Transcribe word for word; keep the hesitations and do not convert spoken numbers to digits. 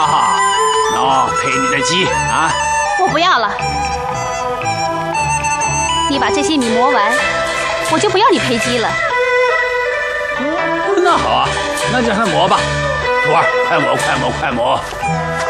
啊，喏，配你的鸡啊！ 我不要了，你把这些米磨完，我就不要你配鸡了。 那好啊，那就让他磨吧。徒儿，快磨，快磨，快磨！